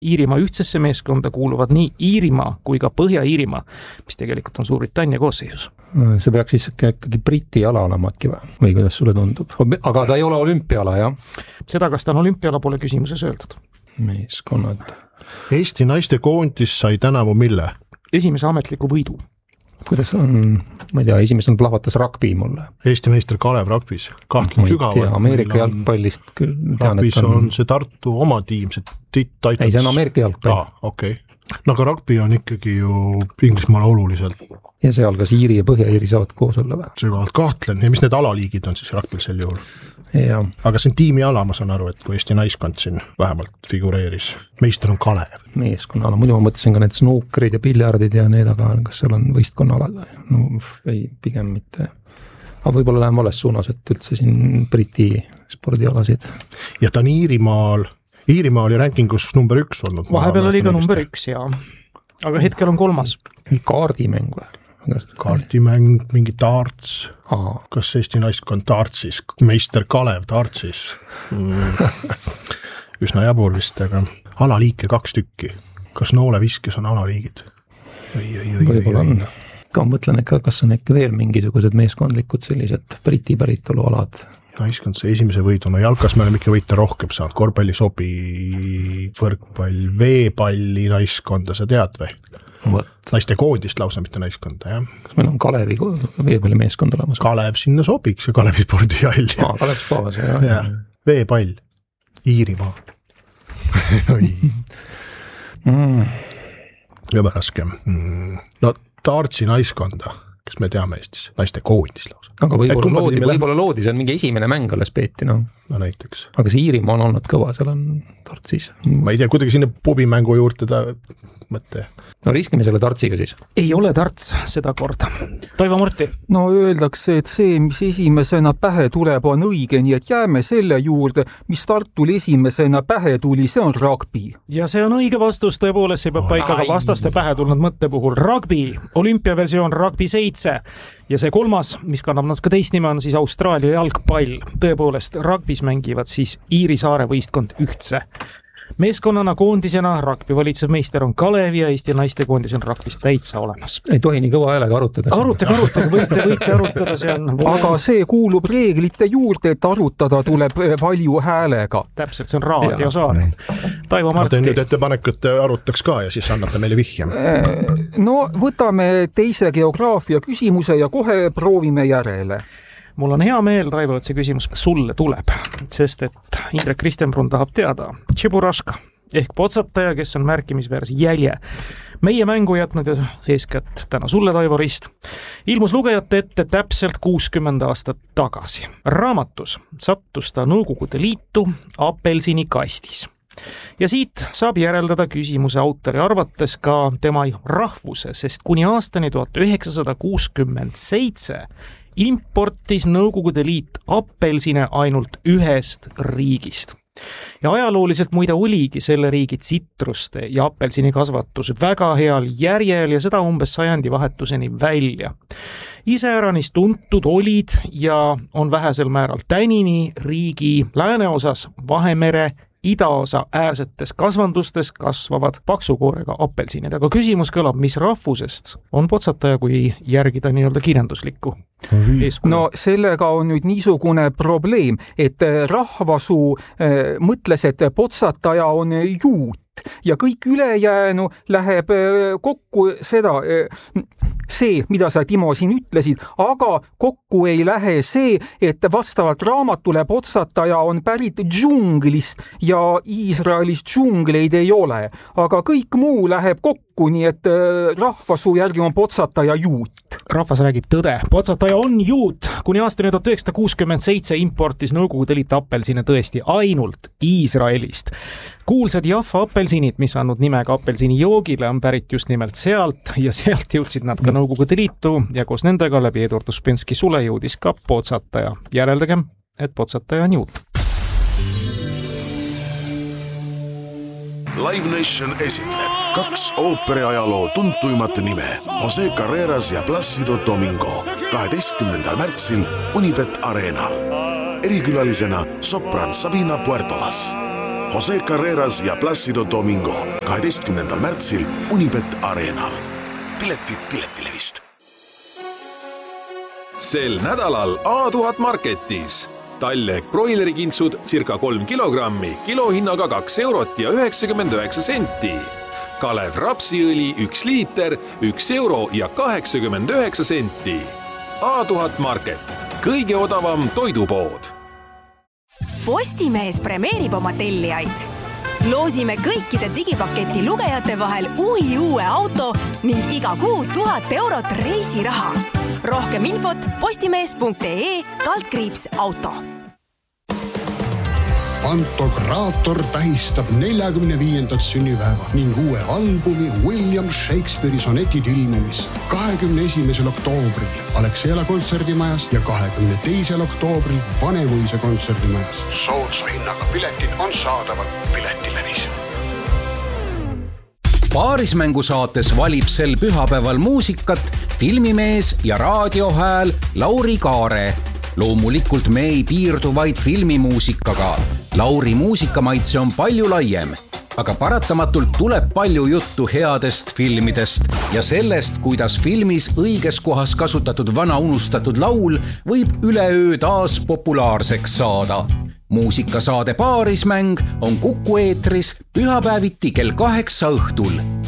Iirimaa ühtsesse meeskonda kuuluvad nii Iirimaa kui ka Põhja-Iirimaa, mis tegelikult on Suurbritannia koosseisus. See peaks siis ikkagi Briti ala olema äkki või kuidas sulle tundub? Aga ta ei ole olümpiala, jah? Seda, kas ta on olümpiala, pole küsimuses öeldud. Meeskonnad. Eesti naiste koondis sai tänavu mille? Esimese ametliku võidu. Kuidas on, ma ei tea, esimesena plahvatas rugby mulle. Eesti meister Kalev rugbis. Kahtlen sügavalt. Ameerika jalgpallist küll. Rugbis on see Tartu oma tiim, see Titans. Ei, see on Ameerika jalgpall. Okei. No aga rugby on ikkagi ju Inglismaal oluliselt. Ja seal kas Iiri ja Põhja-Iiri saavad koos olla või? Sügavalt kahtlen. Ja mis need alaliigid on siis rugbil sel juhul? Ja. Aga see on tiimi ala, ma saan aru, et kui Eesti naiskond siin vähemalt figureeris. Meister on Kalev. Meeskonna ala. Muidu ma mõtlesin ka need snookrid ja piljardid ja need, aga kas seal on võistkonna alad või? No ei, pigem mitte. Aga võib-olla lähen vales suunas, et üldse siin Briti spordialasid. Ja ta on Iirimaa oli rankingus number 1 olnud. Vahepeal oli ka number 1, jaa. Aga hetkel on 3. Kaardimäng või? Kaardimäng, mingi darts. Kas Eesti naiskond dartsis? Meister Kalev dartsis. Üsna jabur vist, aga alaliike 2 tükki. Kas nooleviskes on alaliigid? Võib-olla on. Ka mõtlen, kas on äkki veel mingisugused meeskondlikud sellised Briti päritolu alad? Naiskond see esimese võidu, no jalkas me oleme ikka võita rohkem saanud, korvpalli sobi, võrkpall, veepalli naiskonda, sa tead või? Naiste koondist lausa, mitte naiskonda, jah? Kas meil on Kalevi veepalli meeskond olemas? Kalev sinna sobiks ja Kalevi spordihall. Kalev spaas, jah. Veepall, Iirimaa. Jõbe raske. No Tartsi naiskonda, kes me teame Eestis, naiste koondis lausa. Aga võib-olla loodi, see on mingi esimene mäng alles peeti, no näiteks. Aga see Iirimaa on olnud kõva, seal on Tartsis. Ma ei tea, kuidagi sinna pubimängu juurde ta mõtte. No riskime selle tartsiga siis. Ei ole tarts seda korda. Toivo Murti. No öeldakse, et see, mis esimesena pähe tuleb, on õige, nii et jääme selle juurde, mis Tartul esimesena pähe tuli, see on rugby. Ja see on õige vastus, tõepoolest see peab paika ka vastaste pähe tulnud mõtte puhul. Rugby, olümpiaversioon rugby 7 ja see 3, mis kannab natuke teist nime, on siis Austraalia jalgpall. Tõepoolest, rugbis mängivad siis Iiri saare võistkond ühtse. Meeskonnana koondisena rugby valitsev meister on Kalev ja Eesti naiste koondis on rugbis täitsa olemas. Ei tohi nii kõva häälega arutada. Arutage, võite arutada, see on... Aga see kuulub reeglite juurde, et arutada tuleb valju häälega. Täpselt, see on raadiosaar. Taivo Marti. Teen nüüd ettepanek, et arutaks ka ja siis annate meile vihje. No võtame teise geograafia küsimuse ja kohe proovime järele. Mul on hea meel, Taivo, et see küsimus sulle tuleb, sest et Indrek Kristenbrun tahab teada. Tšeburaška ehk potsataja, kes on märkimisväärse jälje. Meie mängu jätnud ja eeskätt täna sulle, Taivo Rist, ilmus lugejate ette täpselt 60 aastat tagasi. Raamatus sattus ta Nõukogude Liitu apelsini kastis. Ja siit saab järeldada küsimuse autori arvates ka tema rahvuse, sest kuni aastani 1967 importis Nõukogude Liit apelsine ainult ühest riigist. Ja ajalooliselt muide oligi selle riigi tsitruste ja apelsini kasvatus väga heal järjel ja seda umbes sajandivahetuseni välja. Iseäranis tuntud olid ja on vähesel määral tänini riigi lääneosas Vahemere idaosa äärsetes kasvandustes kasvavad paksukoorega apelsinid, aga küsimus kõlab, mis rahvusest on potsataja, kui järgida nii-öelda kirjanduslikku eeskuju? No sellega on nüüd niisugune probleem, et rahvasuu mõtles, et potsataja on juut ja kõik ülejäänu läheb kokku see, mida sa, Timo, siin ütlesid, aga kokku ei lähe see, et vastavalt raamatule potsataja on pärit džunglist ja Iisraelis džungleid ei ole, aga kõik muu läheb kokku, nii et rahvasuu järgi on potsataja juut. Rahvas räägib tõde. Potsataja on juut. Kuni aastani 1967 importis Nõukogude Liit apelsine tõesti ainult Iisraelist. Kuulsad Jaffa apelsinid, mis andnud nimega apelsini joogile, on pärit just nimelt sealt ja sealt jõudsid nad ka Nõukogude Liitu ja koos nendega läbi Eduard Uspensky sule jõudis ka potsataja. Järeldagem, et potsataja on juut. Live Nation esitleb 2 ooperiajaloo tuntuimat nime Jose Carreras ja Plácido Domingo 12. märtsil Unibet Arenal. Erikülalisena sopran Sabina Puertolas. Jose Carreras ja Placido Domingo 12. märtsil Unibet Arenal. Piletid Piletilevist. Sel nädalal A1000 Marketis. Talleg broilerikintsud circa 3 kilogrammi, kilohinnaga 2 eurot ja 99 senti. Kalev rapsiõli 1 liiter, 1 euro ja 89 senti. A1000 Market, kõige odavam toidupood. Postimees premeerib oma tellijaid. Loosime kõikide digipaketi lugejate vahel uue auto ning iga kuu 1000 eurot reisiraha. Rohkem infot postimees.ee/auto. Pantokraator tähistab 45. sünnipäeva ning uue albumi William Shakespeare'i sonetid ilmumist 21. oktoobril Alexela kontserdimajas ja 22. oktoobril Vanemuise kontserdimajas. Soodsa hinnaga piletid on saadaval Piletilevis. Paarismängusaates valib sel pühapäeval muusikat filmimees ja raadiohääl Lauri Kaare. Loomulikult me ei piirdu vaid filmimuusikaga. Lauri muusikamaitse on palju laiem, aga paratamatult tuleb palju juttu headest filmidest ja sellest, kuidas filmis õiges kohas kasutatud vana unustatud laul võib üleöö taas populaarseks saada. Muusikasaade Paarismäng on Kuku eetris pühapäeviti kell 8 õhtul.